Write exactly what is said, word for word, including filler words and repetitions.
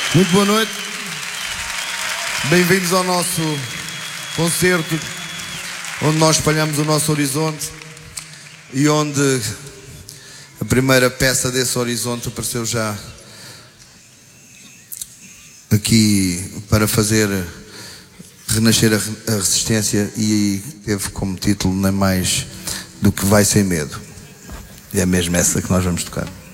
Muito boa noite. Bem-vindos ao nosso concerto, onde nós espalhamos o nosso horizonte e onde a primeira peça desse horizonte apareceu já aqui para fazer renascer a resistência e teve como título nem mais do que Vai Sem Medo. E é mesmo essa que nós vamos tocar.